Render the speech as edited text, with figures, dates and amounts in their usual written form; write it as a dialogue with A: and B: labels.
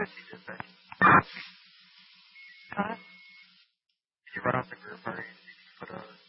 A: Huh?
B: You run on the group or you put a